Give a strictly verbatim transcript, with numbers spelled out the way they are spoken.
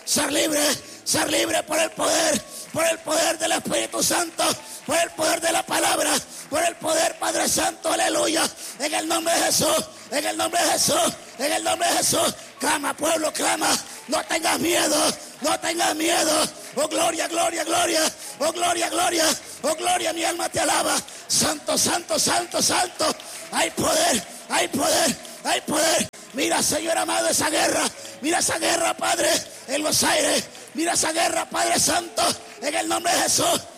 ser libre, ser libre por el poder, por el poder del Espíritu Santo, por el poder de la palabra, por el poder, Padre Santo, aleluya, en el nombre de Jesús, en el nombre de Jesús, en el nombre de Jesús. Clama, pueblo, clama, no tengas miedo, no tengas miedo. Oh gloria, gloria, gloria, oh gloria, gloria, oh gloria, mi alma te alaba. Santo, santo, santo, santo, hay poder, hay poder, hay poder. Mira, Señor amado, esa guerra, mira esa guerra, Padre, en los aires, mira esa guerra, Padre Santo, en el nombre de Jesús.